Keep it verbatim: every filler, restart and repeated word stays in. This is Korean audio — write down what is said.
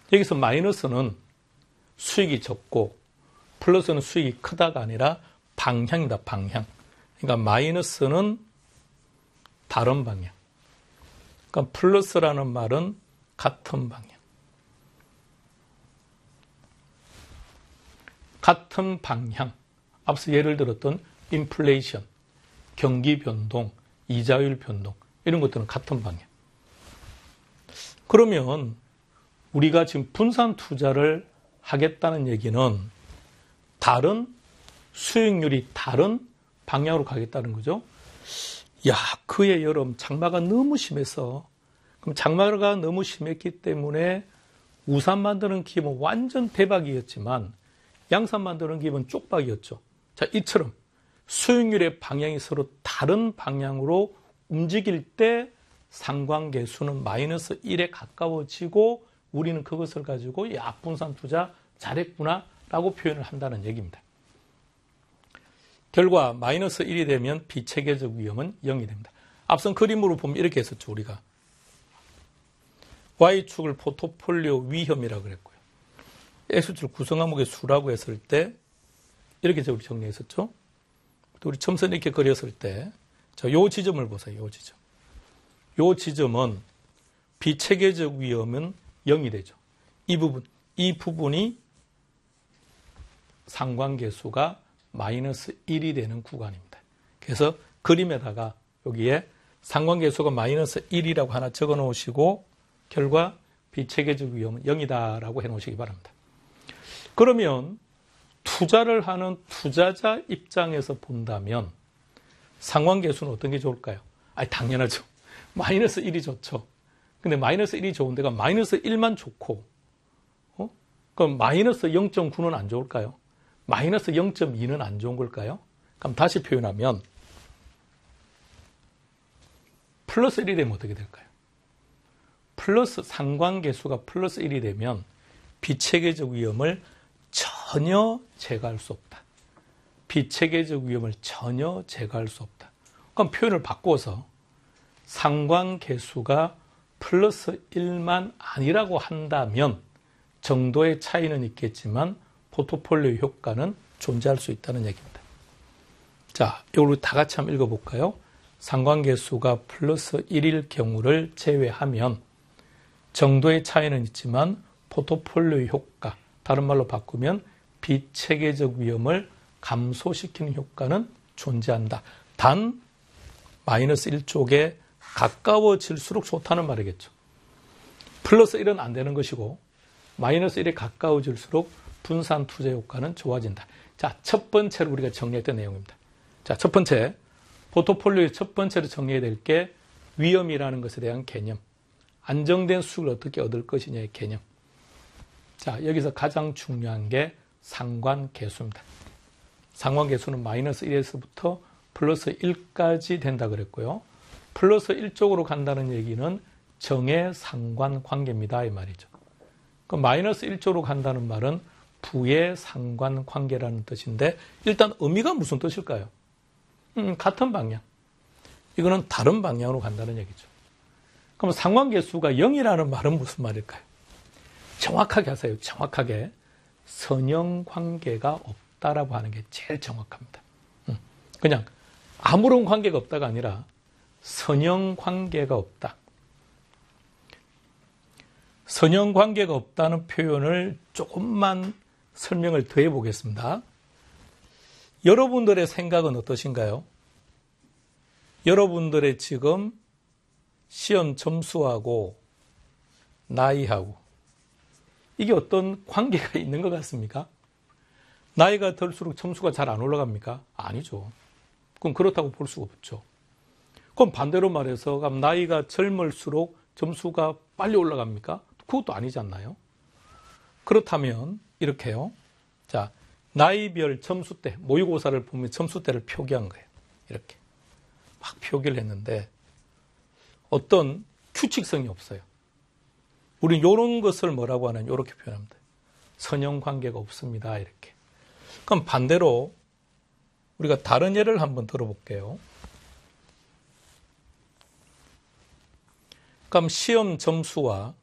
여기서 마이너스는 수익이 적고 플러스는 수익이 크다가 아니라 방향이다, 방향. 그러니까 마이너스는 다른 방향. 그러니까 플러스라는 말은 같은 방향. 같은 방향. 앞서 예를 들었던 인플레이션, 경기 변동, 이자율 변동 이런 것들은 같은 방향. 그러면 우리가 지금 분산 투자를 하겠다는 얘기는 다른 수익률이 다른 방향으로 가겠다는 거죠. 야, 그해 여름 장마가 너무 심해서 그럼 장마가 너무 심했기 때문에 우산 만드는 기업은 완전 대박이었지만 양산 만드는 기업은 쪽박이었죠. 자, 이처럼 수익률의 방향이 서로 다른 방향으로 움직일 때 상관계수는 마이너스 일에 가까워지고 우리는 그것을 가지고 야, 분산 투자 잘했구나 라고 표현을 한다는 얘기입니다. 결과 마이너스 일이 되면 비체계적 위험은 영이 됩니다. 앞선 그림으로 보면 이렇게 했었죠. 우리가 Y축을 포트폴리오 위험이라고 그랬고요. X축을 구성항목의 수라고 했을 때 이렇게 우리 정리했었죠. 우리 첨선 이렇게 그렸을 때 자, 요 지점을 보세요. 요 지점. 요 지점은 비체계적 위험은 영이 되죠. 이 부분, 이 부분이 상관계수가 마이너스 일이 되는 구간입니다. 그래서 그림에다가 여기에 상관계수가 마이너스 일이라고 하나 적어 놓으시고 결과 비체계적 위험은 영이다라고 해 놓으시기 바랍니다. 그러면 투자를 하는 투자자 입장에서 본다면 상관계수는 어떤 게 좋을까요? 아니, 당연하죠. 마이너스 일이 좋죠. 근데 마이너스 일이 좋은 데가 마이너스 일만 좋고, 어? 그럼 마이너스 영 점 구는 안 좋을까요? 마이너스 영 점 이는 안 좋은 걸까요? 그럼 다시 표현하면 플러스 일이 되면 어떻게 될까요? 플러스 상관계수가 플러스 일이 되면 비체계적 위험을 전혀 제거할 수 없다. 비체계적 위험을 전혀 제거할 수 없다. 그럼 표현을 바꿔서 상관계수가 플러스 일만 아니라고 한다면 정도의 차이는 있겠지만 포트폴리오 효과는 존재할 수 있다는 얘기입니다. 자, 이걸 다 같이 한번 읽어볼까요? 상관계수가 플러스 일일 경우를 제외하면 정도의 차이는 있지만 포트폴리오 효과, 다른 말로 바꾸면 비체계적 위험을 감소시키는 효과는 존재한다. 단 마이너스 일 쪽에 가까워질수록 좋다는 말이겠죠. 플러스 일은 안 되는 것이고 마이너스 일에 가까워질수록 분산 투자 효과는 좋아진다. 자, 첫 번째로 우리가 정리했던 내용입니다. 자, 첫 번째, 포트폴리오의 첫 번째로 정리해야 될 게 위험이라는 것에 대한 개념, 안정된 수익을 어떻게 얻을 것이냐의 개념. 자, 여기서 가장 중요한 게 상관계수입니다. 상관계수는 마이너스 일에서부터 플러스 일까지 된다 그랬고요. 플러스 일 쪽으로 간다는 얘기는 정의 상관관계입니다. 이 말이죠. 그 마이너스 일 쪽으로 간다는 말은 부의 상관관계라는 뜻인데 일단 의미가 무슨 뜻일까요? 음, 같은 방향. 이거는 다른 방향으로 간다는 얘기죠. 그럼 상관계수가 영이라는 말은 무슨 말일까요? 정확하게 하세요. 정확하게. 선형관계가 없다라고 하는 게 제일 정확합니다. 그냥 아무런 관계가 없다가 아니라 선형관계가 없다. 선형관계가 없다는 표현을 조금만 설명을 더 해보겠습니다. 여러분들의 생각은 어떠신가요? 여러분들의 지금 시험 점수하고 나이하고 이게 어떤 관계가 있는 것 같습니까? 나이가 들수록 점수가 잘 안 올라갑니까? 아니죠. 그럼 그렇다고 볼 수가 없죠. 그럼 반대로 말해서 그럼 나이가 젊을수록 점수가 빨리 올라갑니까? 그것도 아니지 않나요? 그렇다면 이렇게요. 자, 나이별 점수대, 모의고사를 보면 점수대를 표기한 거예요. 이렇게 막 표기를 했는데 어떤 규칙성이 없어요. 우리는 이런 것을 뭐라고 하느냐, 이렇게 표현합니다. 선형관계가 없습니다. 이렇게. 그럼 반대로 우리가 다른 예를 한번 들어볼게요. 그럼 시험 점수와